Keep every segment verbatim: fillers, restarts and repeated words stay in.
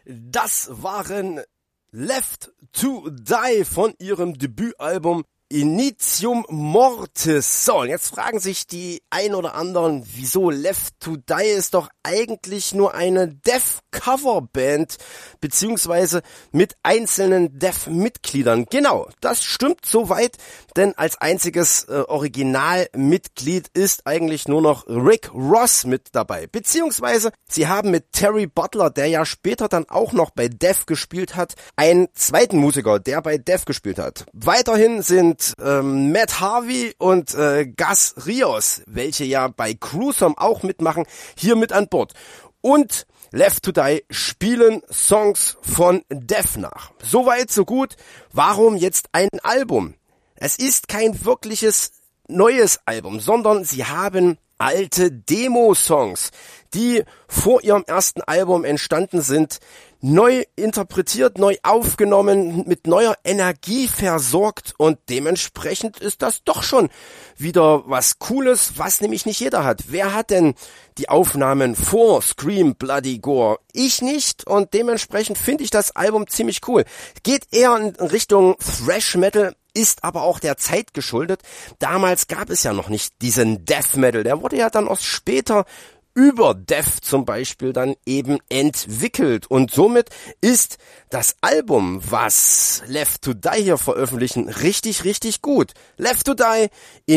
Das waren Left to Die von ihrem Debütalbum Initium Mortis. So, und jetzt fragen sich die ein oder anderen, wieso Left to Die ist doch eigentlich nur eine Death-Cover-Band, beziehungsweise mit einzelnen Death-Mitgliedern. Genau, das stimmt soweit, denn als einziges äh, Originalmitglied ist eigentlich nur noch Rick Ross mit dabei, beziehungsweise sie haben mit Terry Butler, der ja später dann auch noch bei Death gespielt hat, einen zweiten Musiker, der bei Death gespielt hat. Weiterhin sind ähm, Matt Harvey und äh, Gus Rios, welche ja bei Gruesome auch mitmachen, hier mit an Bord. Und Left to Die spielen Songs von Death nach. Soweit, so gut. Warum jetzt ein Album? Es ist kein wirkliches neues Album, sondern sie haben alte Demo-Songs, die vor ihrem ersten Album entstanden sind, neu interpretiert, neu aufgenommen, mit neuer Energie versorgt, und dementsprechend ist das doch schon wieder was Cooles, was nämlich nicht jeder hat. Wer hat denn die Aufnahmen vor Scream Bloody Gore? Ich nicht, und dementsprechend finde ich das Album ziemlich cool. Geht eher in Richtung Thrash Metal, ist aber auch der Zeit geschuldet. Damals gab es ja noch nicht diesen Death Metal, der wurde ja dann erst später über Death zum Beispiel dann eben entwickelt, und somit ist das Album, was Left to Die hier veröffentlichen, richtig, richtig gut. Left to Die,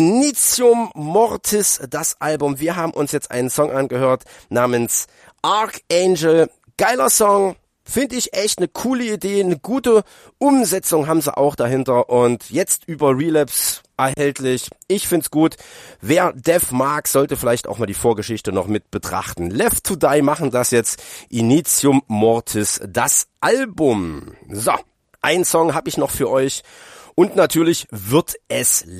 Initium Mortis, das Album. Wir haben uns jetzt einen Song angehört namens Archangel. Geiler Song. Finde ich echt eine coole Idee, eine gute Umsetzung haben sie auch dahinter, und jetzt über Relapse erhältlich. Ich find's gut. Wer Death mag, sollte vielleicht auch mal die Vorgeschichte noch mit betrachten. Left to Die machen das jetzt. Initium Mortis, das Album. So, ein Song habe ich noch für euch, und natürlich wird es